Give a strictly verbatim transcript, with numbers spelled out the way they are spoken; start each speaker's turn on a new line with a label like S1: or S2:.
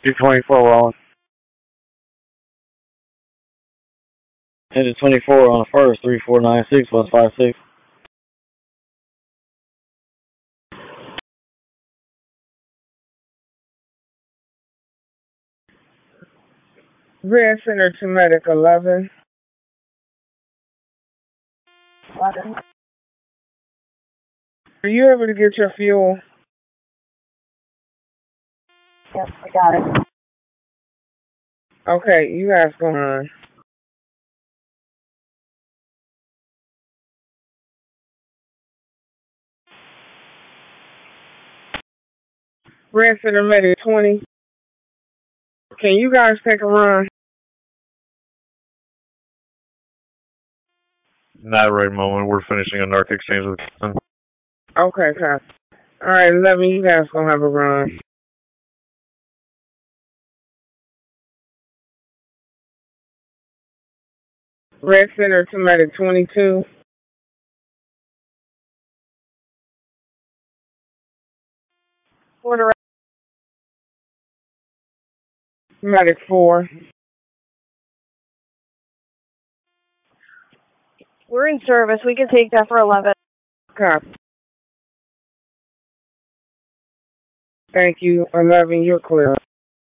S1: two twenty-four, rolling. Headed twenty-four on the first, three four nine six, one five six.
S2: Grand Center to Medic eleven.
S3: eleven.
S2: Are you able to get your fuel?
S3: Yes, I got it.
S2: Okay, you guys go on. Grand Center Medic twenty. Can you guys take a run?
S4: Not right moment. We're finishing a narc exchange with Captain.
S2: Okay, copy. All right, eleven, you guys gonna have a run. Red Center to Medic twenty-two.
S3: Order.
S2: Medic four.
S3: We're in service. We can take that for eleven.
S2: Copy. Thank you. eleven, you're clear.